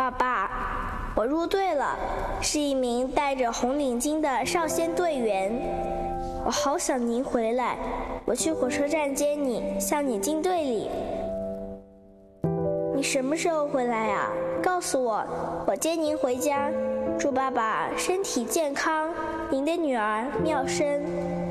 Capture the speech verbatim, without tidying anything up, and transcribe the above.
爸爸，我入队了，是一名戴着红领巾的少先队员。我好想您回来，我去火车站接你，向你进队里。你什么时候回来呀？告诉我，我接您回家。祝爸爸身体健康，您的女儿妙生。